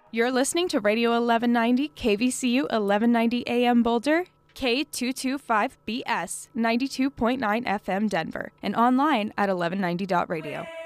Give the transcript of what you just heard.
You're listening to Radio 1190, KVCU 1190 AM Boulder, K225BS, 92.9 FM Denver, and online at 1190.radio.